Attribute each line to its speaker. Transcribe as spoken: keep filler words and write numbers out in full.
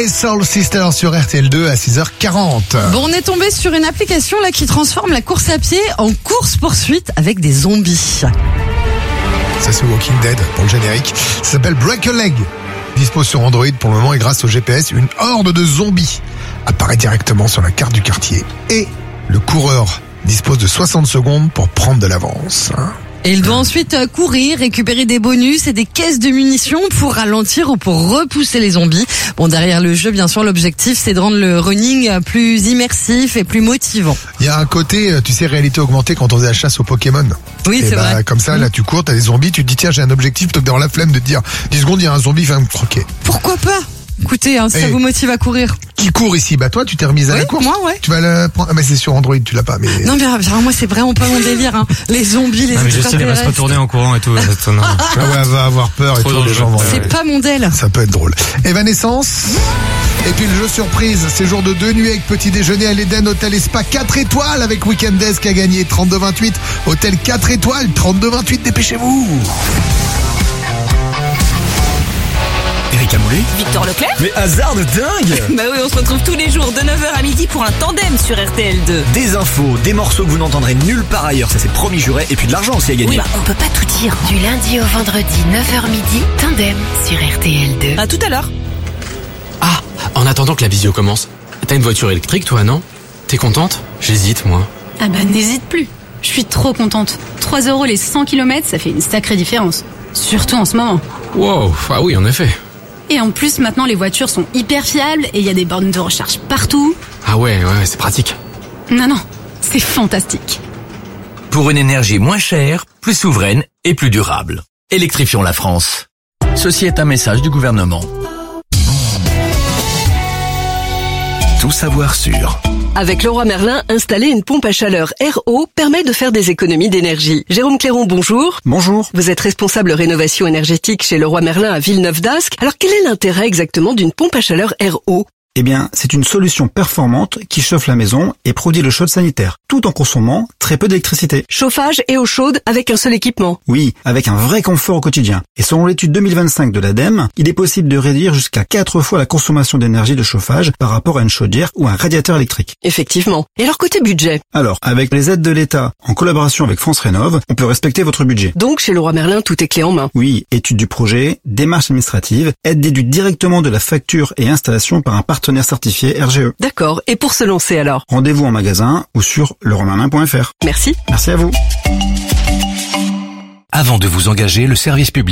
Speaker 1: Soul Sisters sur R T L deux à six heures quarante.
Speaker 2: Bon, on est tombé sur une application là qui transforme la course à pied en course-poursuite avec des zombies.
Speaker 1: Ça c'est Walking Dead pour le générique. Ça s'appelle Break a Leg. Dispose sur Android pour le moment et grâce au G P S, une horde de zombies apparaît directement sur la carte du quartier. Et le coureur dispose de soixante secondes pour prendre de l'avance.
Speaker 2: Et il doit ensuite courir, récupérer des bonus et des caisses de munitions pour ralentir ou pour repousser les zombies. Bon, derrière le jeu, bien sûr, l'objectif, c'est de rendre le running plus immersif et plus motivant.
Speaker 1: Il y a un côté, tu sais, réalité augmentée quand on faisait la chasse aux Pokémon.
Speaker 2: Oui,
Speaker 1: et
Speaker 2: c'est
Speaker 1: bah,
Speaker 2: vrai.
Speaker 1: Comme ça, là, tu cours, t'as des zombies, tu te dis, tiens, j'ai un objectif, plutôt que d'avoir la flemme de te dire, dix secondes, il y a un zombie, il va me croquer.
Speaker 2: Pourquoi pas? Écoutez, hein, si
Speaker 1: hey,
Speaker 2: ça vous motive à courir.
Speaker 1: Qui court ici? Bah toi, tu t'es remise à
Speaker 2: oui,
Speaker 1: la course.
Speaker 2: Moi, ouais.
Speaker 1: Tu vas le prendre. Ah, mais c'est sur Android, tu l'as pas. Mais
Speaker 2: non, mais alors, moi, c'est vraiment pas mon délire. Hein. Les zombies, les
Speaker 3: non, mais Justine, elle va se retourner en courant et tout. Ah
Speaker 1: ouais, elle va avoir peur et tout. Les gens vont.
Speaker 2: C'est pas mon dél.
Speaker 1: Ça peut être drôle. Evanescence. Et puis le jeu surprise, séjour de deux nuits avec petit déjeuner à l'Eden Hôtel et Spa quatre étoiles avec Weekend Desk qui a gagné trente-deux vingt-huit. Hôtel quatre étoiles, trente-deux vingt-huit, dépêchez-vous.
Speaker 4: Eric Amoulé,
Speaker 5: Victor Leclerc.
Speaker 4: Mais hasard de dingue.
Speaker 5: Bah oui, on se retrouve tous les jours de neuf heures à midi pour un tandem sur R T L deux.
Speaker 4: Des infos, des morceaux que vous n'entendrez nulle part ailleurs, ça c'est promis juré, et puis de l'argent aussi à gagner.
Speaker 5: Oui, bah on peut pas tout dire.
Speaker 6: Du lundi au vendredi, neuf heures midi, tandem sur R T L deux.
Speaker 5: À tout à l'heure.
Speaker 3: Ah, en attendant que la visio commence, t'as une voiture électrique toi, non? T'es contente? J'hésite, moi.
Speaker 7: Ah bah n'hésite plus. Je suis trop contente. trois euros les cent kilomètres, ça fait une sacrée différence. Surtout en ce moment.
Speaker 3: Wow, ah oui, en effet.
Speaker 7: Et en plus, maintenant, les voitures sont hyper fiables et il y a des bornes de recharge partout.
Speaker 3: Ah ouais, ouais, c'est pratique.
Speaker 7: Non, non, c'est fantastique.
Speaker 4: Pour une énergie moins chère, plus souveraine et plus durable. Électrifions la France. Ceci est un message du gouvernement. Tout savoir sur...
Speaker 8: Avec Leroy Merlin, installer une pompe à chaleur R O permet de faire des économies d'énergie. Jérôme Clairon, bonjour.
Speaker 9: Bonjour.
Speaker 8: Vous êtes responsable rénovation énergétique chez Leroy Merlin à Villeneuve-d'Ascq. Alors quel est l'intérêt exactement d'une pompe à chaleur R O ?
Speaker 9: Eh bien, c'est une solution performante qui chauffe la maison et produit le chaude sanitaire, tout en consommant très peu d'électricité.
Speaker 8: Chauffage et eau chaude avec un seul équipement.
Speaker 9: Oui, avec un vrai confort au quotidien. Et selon l'étude deux mille vingt-cinq de l'ADEME, il est possible de réduire jusqu'à quatre fois la consommation d'énergie de chauffage par rapport à une chaudière ou un radiateur électrique.
Speaker 8: Effectivement. Et alors côté budget ?
Speaker 9: Alors, avec les aides de l'État, en collaboration avec France Rénov', on peut respecter votre budget.
Speaker 8: Donc chez Leroy Merlin, tout est clé en main.
Speaker 9: Oui, étude du projet, démarche administrative, aide déduite directement de la facture et installation par un partenaire certifié R G E.
Speaker 8: D'accord. Et pour se lancer alors ?
Speaker 9: Rendez-vous en magasin ou sur leroy merlin point f r.
Speaker 8: Merci.
Speaker 9: Merci à vous.
Speaker 4: Avant de vous engager, le service public